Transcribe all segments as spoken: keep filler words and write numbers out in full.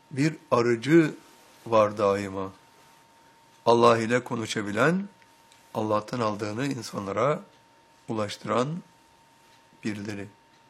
bir aracı var daima. Allah ile konuşabilen, Allah'tan aldığını insanlara ulaştıran birileri.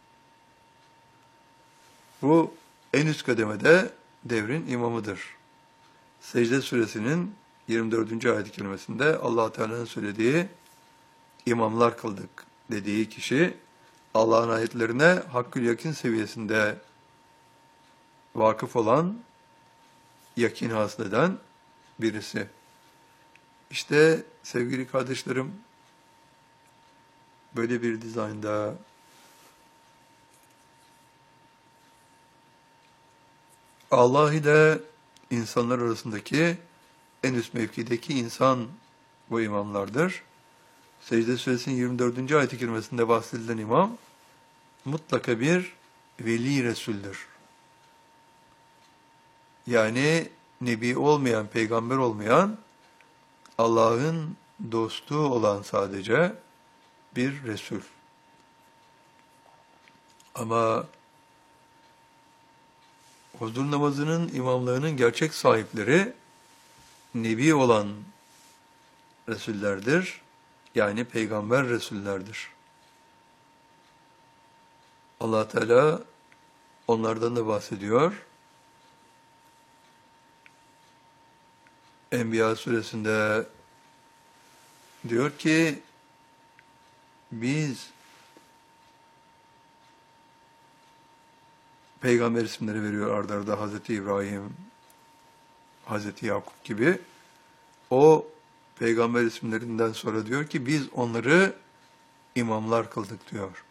Bu en üst kademede devrin imamıdır. Secde suresinin yirmi dördüncü ayet-i kerimesinde Allah Teala'nın söylediği imamlar kıldık dediği kişi Allah'ın ayetlerine hakkül yakin seviyesinde vakıf olan, yakin hasıl eden birisi. İşte sevgili kardeşlerim, böyle bir dizaynda Allah ile insanlar arasındaki en üst mevkideki insan bu imamlardır. Secde Suresinin yirmi dördüncü ayet-i kerimesinde bahsedilen imam mutlaka bir veli resuldür. Yani nebi olmayan, peygamber olmayan, Allah'ın dostu olan sadece bir resul. Ama huzur namazının imamlığının gerçek sahipleri nebi olan resullerdir. Yani peygamber resullerdir. Allah Teala onlardan da bahsediyor. Enbiya suresinde diyor ki biz peygamber isimleri veriyor arda arda Hazreti İbrahim, Hazreti Yakup gibi. O peygamber isimlerinden sonra diyor ki biz onları imamlar kıldık diyor.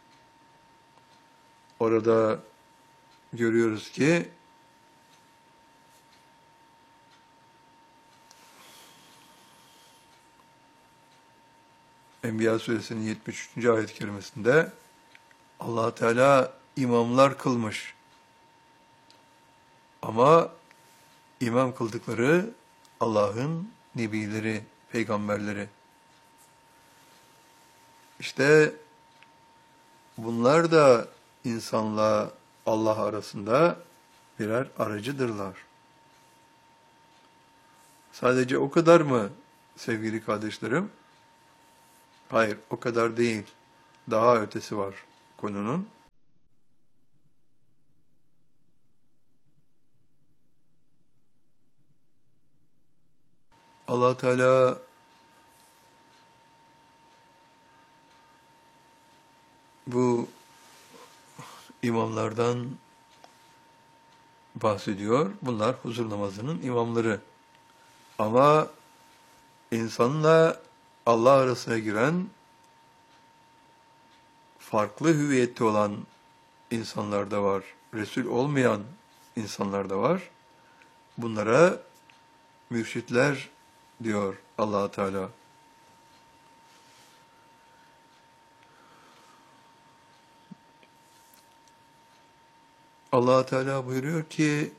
Orada görüyoruz ki Enbiya suresinin yetmiş üçüncü ayet-i kerimesinde Allah Teala imamlar kılmış. Ama imam kıldıkları Allah'ın nebileri, peygamberleri. İşte bunlar da insanla Allah arasında birer aracıdırlar. Sadece o kadar mı sevgili kardeşlerim? Hayır, o kadar değil. Daha ötesi var konunun. Allah Teala bu imamlardan bahsediyor. Bunlar huzur namazının imamları. Ama insanla Allah arasına giren farklı hüviyette olan insanlar da var. Resul olmayan insanlar da var. Bunlara mürşitler diyor Allah Teala. Allah Teala buyuruyor ki